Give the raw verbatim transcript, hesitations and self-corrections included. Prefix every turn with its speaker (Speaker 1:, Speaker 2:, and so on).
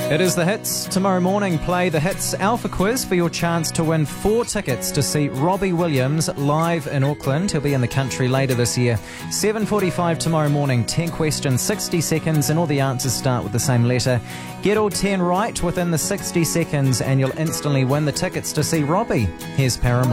Speaker 1: It is The Hits. Tomorrow morning, play The Hits Alpha Quiz for your chance to win four tickets to see Robbie Williams live in Auckland. He'll be in the country later this year. seven forty-five tomorrow morning, ten questions, sixty seconds, and all the answers start with the same letter. Get all ten right within the sixty seconds and you'll instantly win the tickets to see Robbie. Here's Paramore.